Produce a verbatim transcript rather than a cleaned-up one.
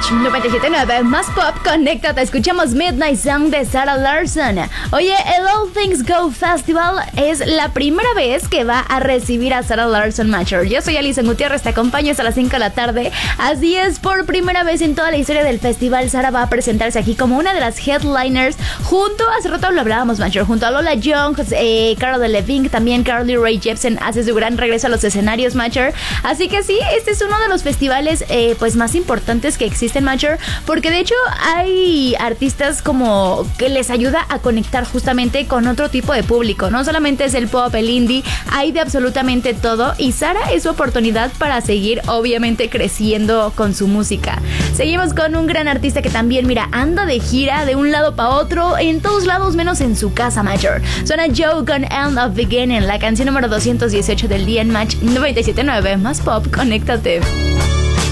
Match noventa y siete punto nueve, más pop, conéctate, escuchamos Midnight Song de Sarah Larson. Oye, el All Things Go Festival es la primera vez que va a recibir a Sarah Larson, Matcher. Yo soy Alison Gutiérrez, te acompaño hasta las cinco de la tarde. Así es, por primera vez en toda la historia del festival, Sarah va a presentarse aquí como una de las headliners, junto, hace rato lo hablábamos, Matcher, junto a Lola Young, eh, Carol Levine, también Carly Rae Jepsen hace su gran regreso a los escenarios, Matcher. Así que sí, este es uno de los festivales eh, pues más importantes que existen, Matcher, porque de hecho hay artistas como que les ayuda a conectar justamente con otro tipo de público. No solamente es el pop, el indie, hay de absolutamente todo, y Sarah es su oportunidad para seguir obviamente creciendo con su música. Seguimos con un gran artista que también, mira, anda de gira de un lado para otro, en todos lados menos en su casa, Matcher. Suena Joe con End of Beginning, la canción número doscientos dieciocho del día en Match noventa y siete punto nueve, más pop, conéctate.